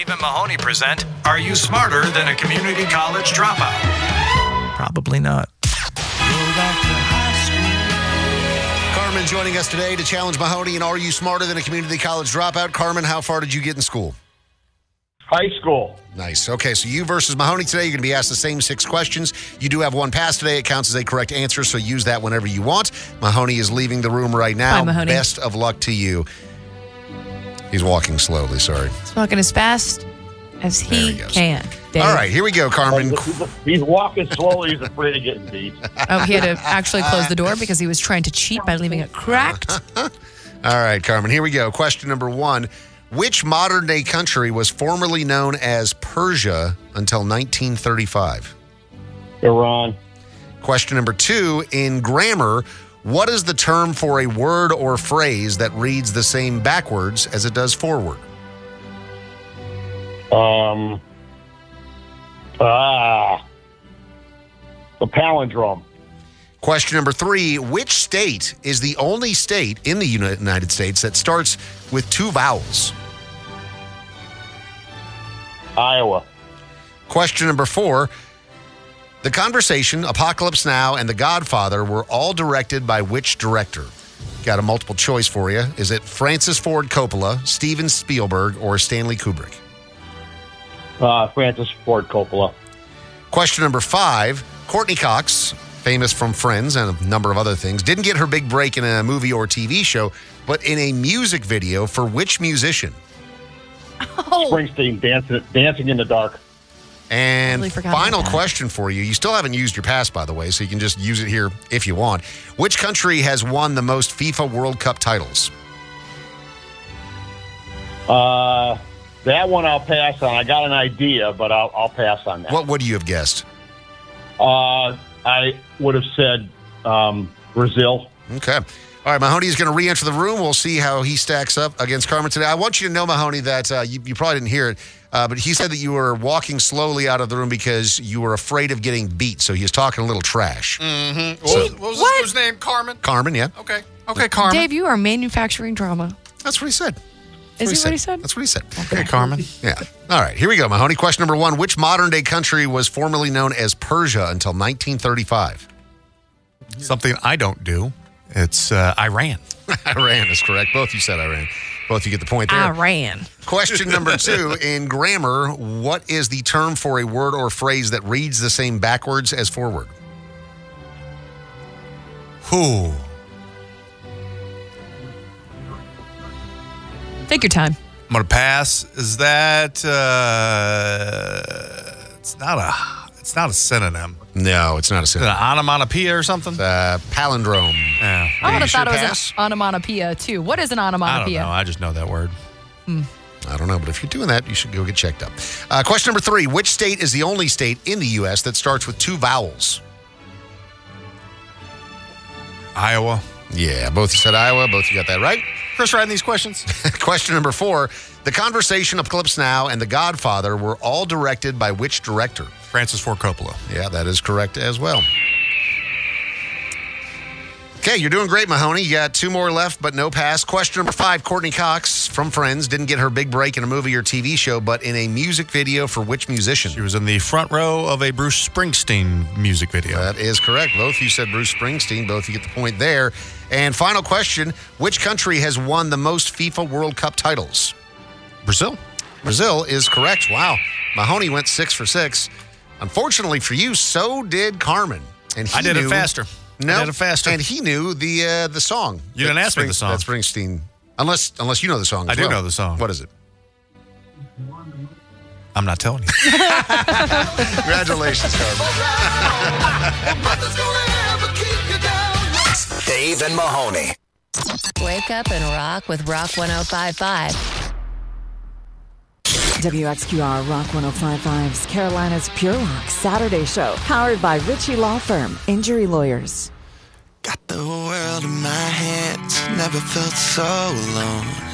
Dave and Mahoney present, Are You Smarter Than a Community College Dropout? Probably not. Carmen joining us today to challenge Mahoney in Are You Smarter Than a Community College Dropout? Carmen, how far did you get in school? High school. Nice. Okay, so you versus Mahoney today. You're going to be asked the same 6 questions. You do have one pass today. It counts as a correct answer, so use that whenever you want. Mahoney is leaving the room right now. Bye, Mahoney. Best of luck to you. He's walking slowly, sorry. He's walking as fast as he can. Dave. All right, here we go, Carmen. He's walking slowly. He's afraid of getting beat. Oh, he had to actually close the door because he was trying to cheat by leaving it cracked. All right, Carmen, here we go. Question number 1. Which modern-day country was formerly known as Persia until 1935? Iran. Question number 2. In grammar, what is the term for a word or phrase that reads the same backwards as it does forward? A palindrome. Question number 3. Which state is the only state in the United States that starts with 2 vowels? Iowa. Question number 4. The Conversation, Apocalypse Now, and The Godfather were all directed by which director? Got a multiple choice for you. Is it Francis Ford Coppola, Steven Spielberg, or Stanley Kubrick? Francis Ford Coppola. Question number 5. Courtney Cox, famous from Friends and a number of other things, didn't get her big break in a movie or TV show, but in a music video for which musician? Springsteen, Dancing in the Dark. And Totally forgot final about that. question for you. You still haven't used your pass, by the way, so you can just use it here if you want. Which country has won the most FIFA World Cup titles? That one I'll pass on. I got an idea, but I'll pass on that. What would you have guessed? I would have said Brazil. Okay. All right, Mahoney is going to re-enter the room. We'll see how he stacks up against Carmen today. I want you to know, Mahoney, that you probably didn't hear it, but he said that you were walking slowly out of the room because you were afraid of getting beat, so he was talking a little trash. Mm-hmm. So- What was this dude's name? Carmen? Carmen, yeah. Okay, Carmen. Dave, you are manufacturing drama. That's what he said. Is he what he said? That's what he said. Okay, Carmen. Yeah. All right, here we go, Mahoney. Question number 1. Which modern-day country was formerly known as Persia until 1935? Something I don't do. It's Iran. Iran is correct. Both you said Iran. Both you get the point there. Iran. Question number 2. In grammar, what is the term for a word or phrase that reads the same backwards as forward? Who? Take your time. I'm going to pass. Is that... It's not a synonym. No, it's not a Is it synonym. an onomatopoeia or something? Palindrome. Yeah. I would have thought it was pass? an onomatopoeia, too. What is an I don't onomatopoeia? know. I just know that word. I don't know, but if you're doing that, you should go get checked up. Question number 3. Which state is the only state in the U.S. that starts with 2 vowels? Iowa. Yeah, both you said Iowa. Both you got that right. Chris writing these questions? Question number 4. The Conversation, Apocalypse Now, and The Godfather were all directed by which director? Francis Ford Coppola. Yeah, that is correct as well. Okay, you're doing great, Mahoney. You got 2 more left, but no pass. Question number 5. Courtney Cox from Friends didn't get her big break in a movie or TV show, but in a music video for which musician? She was in the front row of a Bruce Springsteen music video. That is correct. Both you said Bruce Springsteen. Both you get the point there. And final question. Which country has won the most FIFA World Cup titles? Brazil. Brazil is correct. Wow. Mahoney went 6 for 6. Unfortunately for you, so did Carmen. And he I did knew, it faster. No, I did it faster. And he knew the song. You didn't ask me the song. That Springsteen. Unless you know the song. I as do well. know the song. What is it? I'm not telling you. Congratulations, Carmen. Dave and Mahoney. Wake up and rock with Rock 105.5. WXQR Rock 105.5's Carolina's Pure Rock Saturday Show, powered by Ritchie Law Firm, Injury Lawyers. Got the world in my hands, never felt so alone.